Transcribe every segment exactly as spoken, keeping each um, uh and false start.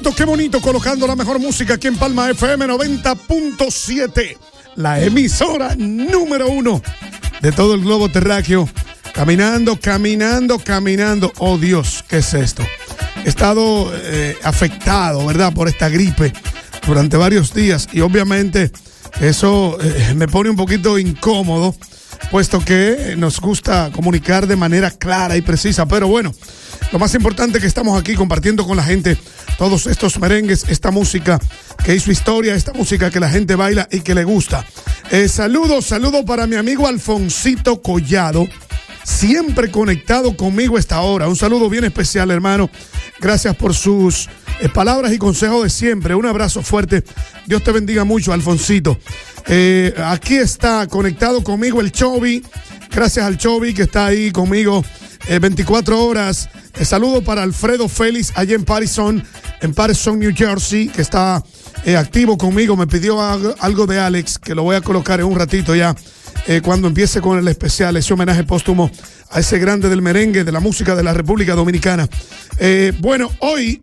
bonito, qué bonito, colocando la mejor música aquí en Palma F M noventa punto siete, la emisora número uno de todo el globo terráqueo. Caminando, caminando, caminando. Oh Dios, ¿qué es esto? He estado eh, afectado, ¿verdad?, por esta gripe durante varios días y obviamente eso eh, me pone un poquito incómodo, puesto que nos gusta comunicar de manera clara y precisa, pero bueno, lo más importante es que estamos aquí compartiendo con la gente todos estos merengues, esta música que hizo historia, esta música que la gente baila y que le gusta. Eh, saludos, saludos para mi amigo Alfonsito Collado, siempre conectado conmigo a esta hora. Un saludo bien especial, hermano. Gracias por sus eh, palabras y consejos de siempre. Un abrazo fuerte. Dios te bendiga mucho, Alfonsito. Eh, aquí está conectado conmigo el Chobi. Gracias al Chobi que está ahí conmigo eh, veinticuatro horas. Eh, saludo para Alfredo Félix allá en Patterson, en Patterson, New Jersey, que está eh, activo conmigo. Me pidió algo, algo de Alex, que lo voy a colocar en un ratito ya. Eh, cuando empiece con el especial, ese homenaje póstumo a ese grande del merengue, de la música de la República Dominicana. Eh, bueno, hoy,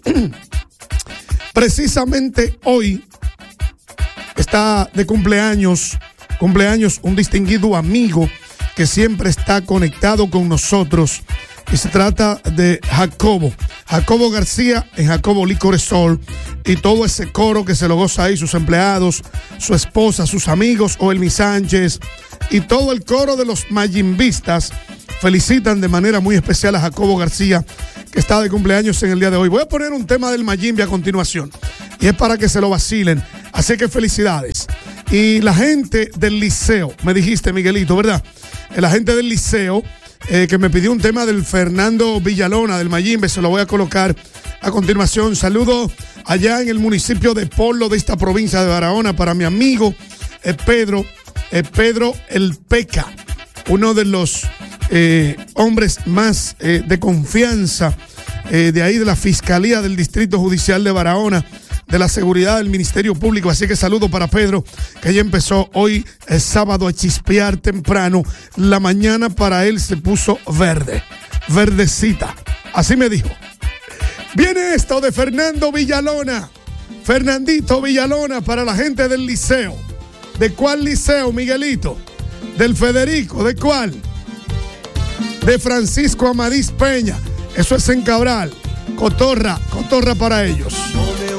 precisamente hoy, está de cumpleaños, cumpleaños un distinguido amigo que siempre está conectado con nosotros. Y se trata de Jacobo, Jacobo García en Jacobo Licores Sol, y todo ese coro que se lo goza ahí, sus empleados, su esposa, sus amigos, Oelmi Sánchez, y todo el coro de los mayimbistas felicitan de manera muy especial a Jacobo García, que está de cumpleaños en el día de hoy. Voy a poner un tema del mayimbe a continuación, y es para que se lo vacilen, así que felicidades. Y la gente del liceo, me dijiste, Miguelito, ¿verdad? La gente del liceo, Eh, que me pidió un tema del Fernando Villalona, del mayimbe, se lo voy a colocar a continuación. Saludo allá en el municipio de Polo de esta provincia de Barahona para mi amigo eh, Pedro, eh, Pedro el Peca, uno de los eh, hombres más eh, de confianza eh, de ahí de la Fiscalía del Distrito Judicial de Barahona, de la seguridad del Ministerio Público. Así que saludo para Pedro, que ya empezó hoy el sábado a chispear temprano. La mañana para él se puso verde, verdecita, así me dijo. Viene esto de Fernando Villalona, Fernandito Villalona, para la gente del liceo. ¿De cuál liceo, Miguelito? Del Federico, ¿de cuál? De Francisco Amadís Peña. Eso es en Cabral. Cotorra, cotorra para ellos.